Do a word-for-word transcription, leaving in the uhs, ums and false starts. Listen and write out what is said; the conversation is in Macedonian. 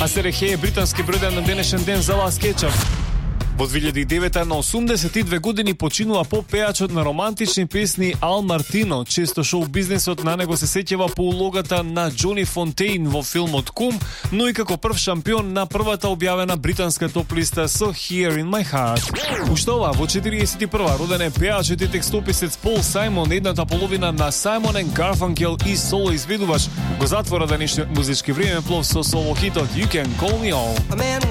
А се рехе е британски бројден на денешен ден за Лас Кетчап. Во две илјади и девета на осумдесет и две години починува поп-пејачот на романтични песни Ал Мартино. Често шоу бизнисот на него се сеќава по улогата на Џони Фонтейн во филмот Кум, но и како прв шампион на првата објавена британска топ-листа со Here in My Heart. Уште ова, во четириесет и прва роден е пејачот и текстописец Пол Сајмон, едната половина на Сајмон енд Гарфанкел и соло изведувач. Го затвора денешниот музички времеплов со соло хитот You Can Call Me All.